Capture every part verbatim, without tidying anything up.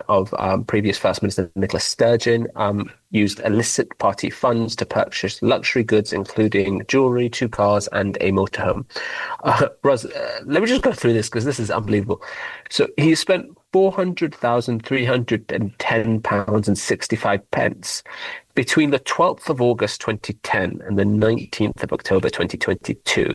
of um, previous First Minister Nicola Sturgeon um, used illicit party funds to purchase luxury goods, including jewelry, two cars, and a motorhome. Uh, Ros, uh, let me just go through this because this is unbelievable. So he spent four hundred thousand three hundred ten pounds and sixty-five pence between the twelfth of August twenty ten and the nineteenth of October twenty twenty-two.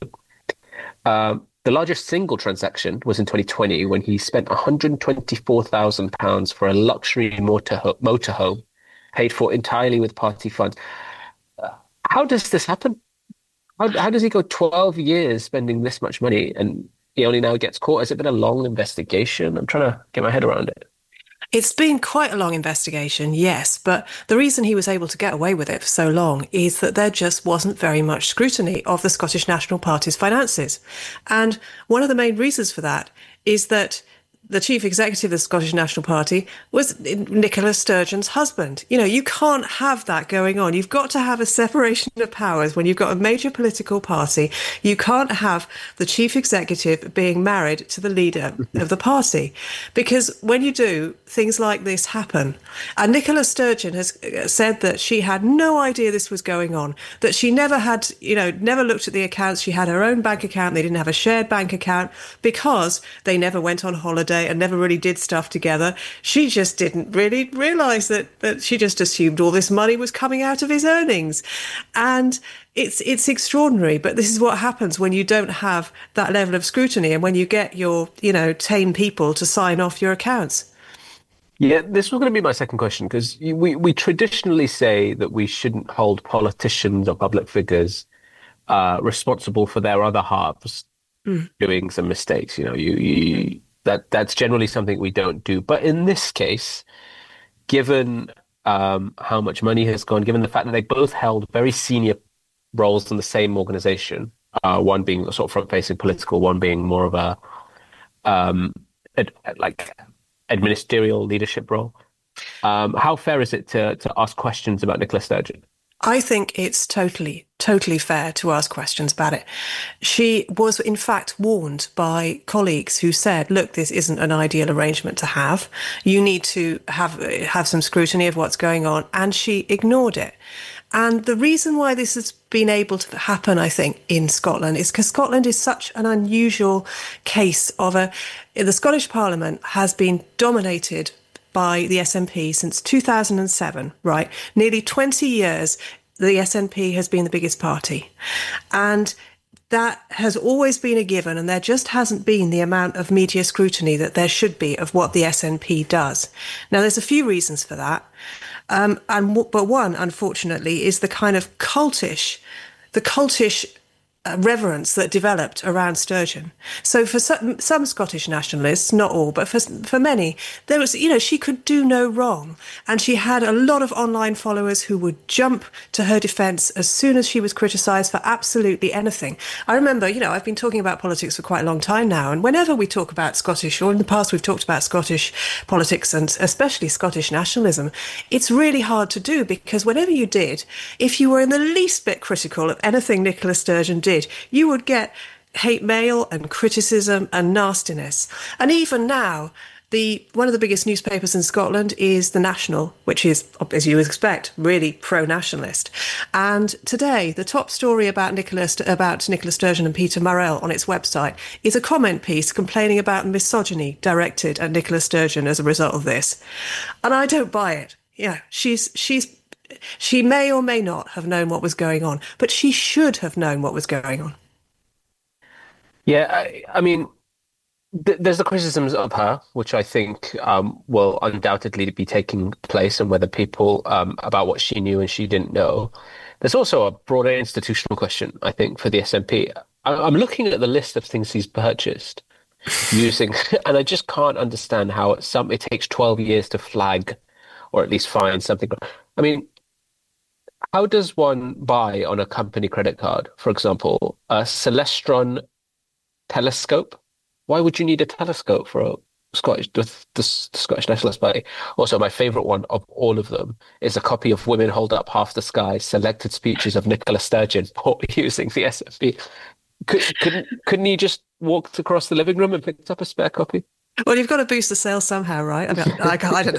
Um, the largest single transaction was in twenty twenty when he spent one hundred twenty-four thousand pounds for a luxury motorho- motorhome paid for entirely with party funds. Uh, how does this happen? How, how does he go twelve years spending this much money and he only now gets caught? Has it been a long investigation? I'm trying to get my head around it. It's been quite a long investigation, yes, but the reason he was able to get away with it for so long is that there just wasn't very much scrutiny of the Scottish National Party's finances. And one of the main reasons for that is that the chief executive of the Scottish National Party was Nicola Sturgeon's husband. You know, you can't have that going on. You've got to have a separation of powers when you've got a major political party. You can't have the chief executive being married to the leader of the party, because when you do, things like this happen. And Nicola Sturgeon has said that she had no idea this was going on, that she never had, you know, never looked at the accounts. She had her own bank account. They didn't have a shared bank account because they never went on holiday and never really did stuff together. She just didn't really realise that that she just assumed all this money was coming out of his earnings. And it's it's extraordinary, but this is what happens when you don't have that level of scrutiny and when you get your, you know, tame people to sign off your accounts. Yeah, this was going to be my second question, because we, we traditionally say that we shouldn't hold politicians or public figures uh, responsible for their other halves mm. doing some mistakes. You know, you, you that that's generally something we don't do. But in this case, given um, how much money has gone, given the fact that they both held very senior roles in the same organization, uh, one being sort of front-facing political, one being more of a um, ad, like administerial leadership role. Um, how fair is it to to ask questions about Nicola Sturgeon? I think it's totally, totally fair to ask questions about it. She was, in fact, warned by colleagues who said, look, this isn't an ideal arrangement to have. You need to have have some scrutiny of what's going on. And she ignored it. And the reason why this has been able to happen, I think, in Scotland is because Scotland is such an unusual case of a... The Scottish Parliament has been dominated by the S N P since two thousand seven, right? Nearly twenty years, the S N P has been the biggest party. And that has always been a given, and there just hasn't been the amount of media scrutiny that there should be of what the S N P does. Now, there's a few reasons for that. Um, and but one, unfortunately, is the kind of cultish, the cultish Uh, reverence that developed around Sturgeon. So for some, some Scottish nationalists, not all, but for for many, there was, you know, she could do no wrong. And she had a lot of online followers who would jump to her defence as soon as she was criticised for absolutely anything. I remember, you know, I've been talking about politics for quite a long time now, and whenever we talk about Scottish, or in the past we've talked about Scottish politics and especially Scottish nationalism, it's really hard to do, because whenever you did, if you were in the least bit critical of anything Nicola Sturgeon did, you would get hate mail and criticism and nastiness. And even now, the one of the biggest newspapers in Scotland is The National, which is, as you would expect, really pro-nationalist. And today, the top story about Nicola, about Nicola Sturgeon and Peter Murrell on its website is a comment piece complaining about misogyny directed at Nicola Sturgeon as a result of this. And I don't buy it. Yeah, she's she's She may or may not have known what was going on, but she should have known what was going on. Yeah, I, I mean, th there's the criticisms of her, which I think um, will undoubtedly be taking place, and whether people um, about what she knew and she didn't know. There's also a broader institutional question, I think, for the S N P. I, I'm looking at the list of things he's purchased using, and I just can't understand how it, some, it takes twelve years to flag or at least find something. I mean, how does one buy on a company credit card, for example, a Celestron telescope? Why would you need a telescope for a Scottish, the, the Scottish Nationalist Party? Also, my favourite one of all of them is a copy of Women Hold Up Half the Sky, selected speeches of Nicola Sturgeon using the S N P. Could, couldn't, couldn't you just walk across the living room and pick up a spare copy? Well, you've got to boost the sales somehow, right? I mean, I, I don't know.